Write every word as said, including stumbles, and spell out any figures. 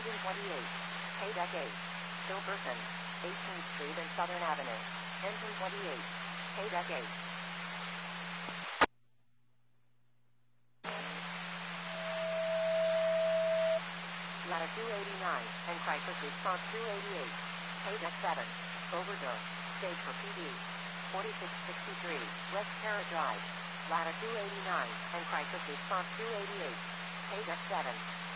Engine twenty-eight. Haydeck eight. Silverton. eighteenth Street and Southern Avenue. Engine twenty-eight. Haydeck eight. Ladder two eighty-nine, and crisis response two eighty-eight. Haydeck seven. Overdose. Stage for P D. forty-six sixty-three, West Terra Drive. Ladder two eighty-nine, and crisis response two eighty-eight. Haydeck seven.